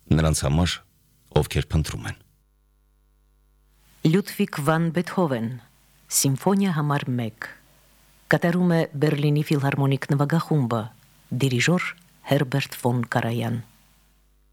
նրանց համար, ովքեր փնտրում են։ Լյուդվիգ վան Բեթհովեն, Սիմֆոնիա համար 1, կատարում է Բերլինի ֆիլհարմոնիկ նվագախումբը, դիրիժոր Հերբերտ ֆոն Կարայան։